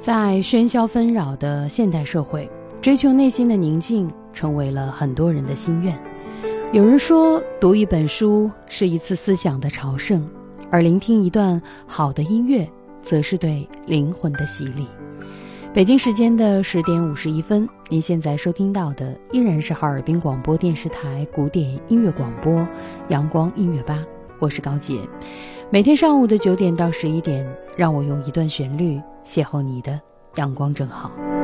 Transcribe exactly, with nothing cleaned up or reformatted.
在喧嚣纷扰的现代社会，追求内心的宁静成为了很多人的心愿。有人说，读一本书是一次思想的朝圣，而聆听一段好的音乐则是对灵魂的洗礼。北京时间的十点五十一分，您现在收听到的依然是哈尔滨广播电视台古典音乐广播阳光音乐吧，我是高洁。每天上午的九点到十一点，让我用一段旋律邂逅你的阳光正好。